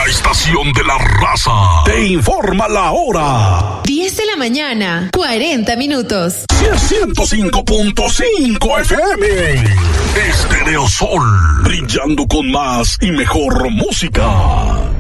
La estación de la raza te informa la hora. 10 de la mañana, 40 minutos. 105.5 FM. Estereosol, brillando con más y mejor música.